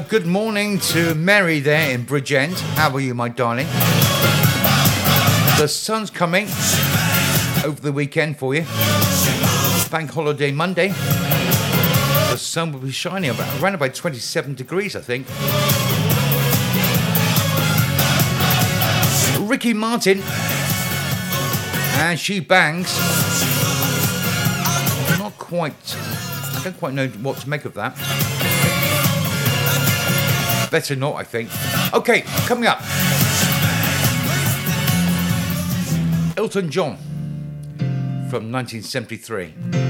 Good morning to Mary there in Bridgend. How are you, my darling? The sun's coming over the weekend for you. Bank holiday Monday. The sun will be shining around about 27 degrees, I think. Ricky Martin and She Bangs. Not quite. I don't quite know what to make of that. Better not, I think. Okay, coming up. Elton John from 1973.